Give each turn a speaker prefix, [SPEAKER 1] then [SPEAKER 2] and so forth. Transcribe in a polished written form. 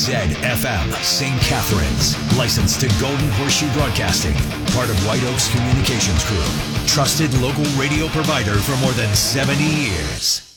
[SPEAKER 1] ZFM St. Catharines. Licensed to Golden Horseshoe Broadcasting. Part of White Oaks Communications Group. Trusted local radio provider for more than 70 years.